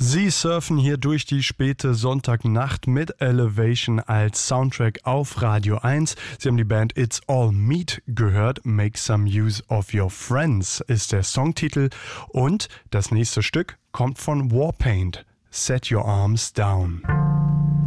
Sie surfen hier durch die späte Sonntagnacht mit Elevation als Soundtrack auf Radio 1. Sie haben die Band It's All Meat gehört. Make Some Use of Your Friends ist der Songtitel. Und das nächste Stück kommt von Warpaint. Set Your Arms Down.